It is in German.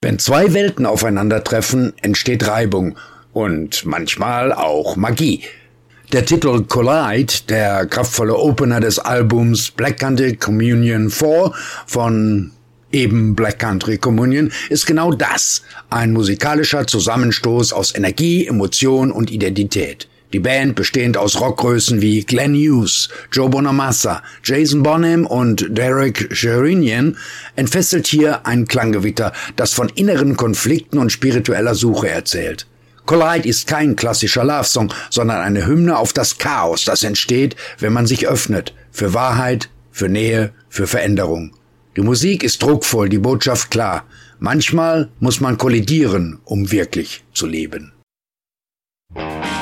Wenn zwei Welten aufeinandertreffen, entsteht Reibung und manchmal auch Magie. Der Titel Collide, der kraftvolle Opener des Albums Black Country Communion 4 von eben Black Country Communion, ist genau das, ein musikalischer Zusammenstoß aus Energie, Emotion und Identität. Die Band, bestehend aus Rockgrößen wie Glenn Hughes, Joe Bonamassa, Jason Bonham und Derek Sherinian, entfesselt hier ein Klanggewitter, das von inneren Konflikten und spiritueller Suche erzählt. Collide ist kein klassischer Love-Song, sondern eine Hymne auf das Chaos, das entsteht, wenn man sich öffnet, für Wahrheit, für Nähe, für Veränderung. Die Musik ist druckvoll, die Botschaft klar. Manchmal muss man kollidieren, um wirklich zu leben.